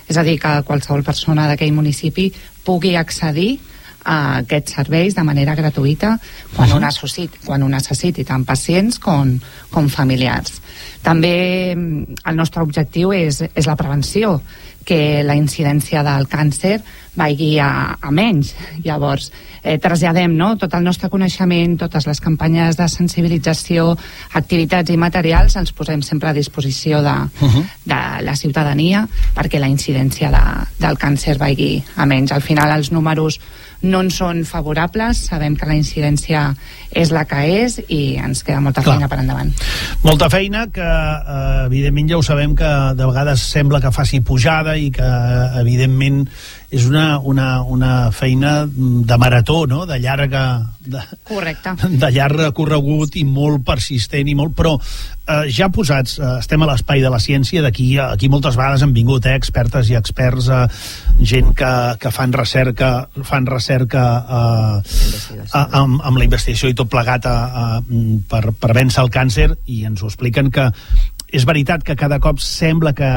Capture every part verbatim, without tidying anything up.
És a dir, que qualsevol persona d'aquell municipi pugui accedir a aquests serveis de manera gratuïta quan, uh-huh. ho, necessiti, quan ho necessiti, tant pacients com, com familiars. També el nostre objectiu és, és la prevenció, que la incidència del càncer vagi a, a menys. Llavors, eh, traslladem no, tot el nostre coneixement, totes les campanyes de sensibilització, activitats i materials, els posem sempre a disposició de, uh-huh. de la ciutadania perquè la incidència de, del càncer vagi a menys. Al final, els números no en són favorables, sabem que la incidència és la que és i ens queda molta Clar. feina per endavant. Molta feina que, eh, evidentment, ja ho sabem que de vegades sembla que faci pujada i que, evidentment, és una, una, una feina de marató, no?, de llarga... De, Correcte. De llarg recorregut i molt persistent i molt... Però eh, ja posats, eh, estem a l'espai de la ciència, d'aquí aquí moltes vegades han vingut eh, expertes i experts, eh, gent que, que fan recerca, fan recerca eh, a, amb, amb la investigació i tot plegat a, a, per, per vèncer el càncer, i ens ho expliquen que és veritat que cada cop sembla que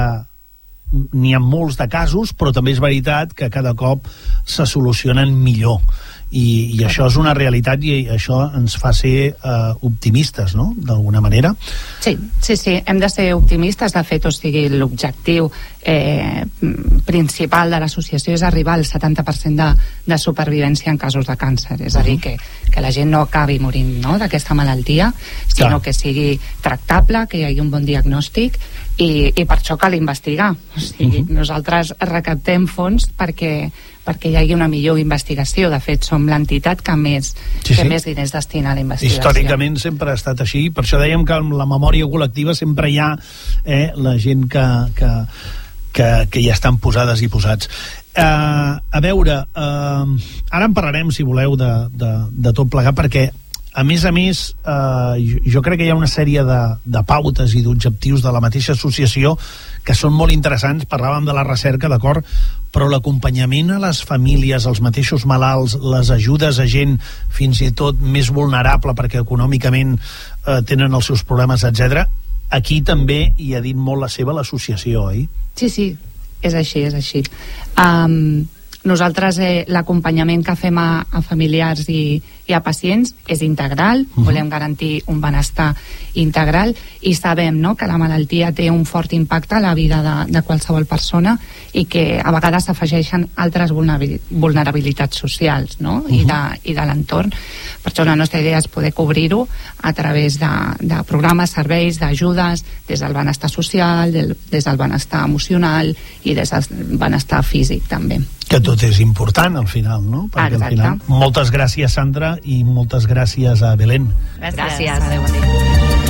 n'hi ha molts de casos, però també és veritat que cada cop se solucionen millor. I, i això és una realitat i això ens fa ser eh, optimistes, no?, d'alguna manera. Sí, sí, sí, hem de ser optimistes. De fet, o sigui, l'objectiu eh, principal de l'associació és arribar al setanta per cent de, de supervivència en casos de càncer, és a dir, que, que la gent no acabi morint, no?, d'aquesta malaltia, sinó Clar. que sigui tractable, que hi hagi un bon diagnòstic, i, i per això cal investigar. O sigui, uh-huh. nosaltres recaptem fons perquè perquè hi hagi una millor investigació. De fet, som l'entitat que més, sí, que sí. més diners destina a la investigació. Històricament sempre ha estat així, per això dèiem que en la memòria col·lectiva sempre hi ha eh, la gent que, que, que, que ja estan posades i posats. Uh, a veure, uh, ara en parlarem, si voleu, de, de, de tot plegar, perquè a més a més, eh, jo, jo crec que hi ha una sèrie de, de pautes i d'objectius de la mateixa associació que són molt interessants. Parlàvem de la recerca, d'acord, però l'acompanyament a les famílies, als mateixos malalts, les ajudes a gent fins i tot més vulnerable perquè econòmicament eh, tenen els seus problemes, etcètera. Aquí també hi ha dit molt la seva l'associació, oi? Sí, sí, és així, és així. Um, nosaltres eh, l'acompanyament que fem a, a familiars i, i a pacients és integral, uh-huh. volem garantir un benestar integral i sabem, no?, que la malaltia té un fort impacte a la vida de, de qualsevol persona i que a vegades s'afegeixen altres vulnerabilitats socials, no?, uh-huh. i de, i de l'entorn. Per això la nostra idea és poder cobrir-ho a través de, de programes, serveis, d'ajudes, des del benestar social, del, des del benestar emocional i des del benestar físic també. Que tot és important al final, no? Perquè Exacte. al final... Moltes gràcies, Sandra, i moltes gràcies a Belén. Gràcies. gràcies. Adéu, bon dia.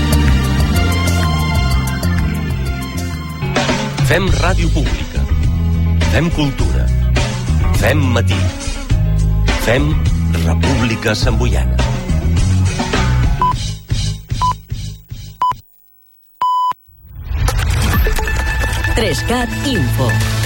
Fem ràdio pública. Fem cultura. Fem matí. Fem República Samboiana. Trescat Info.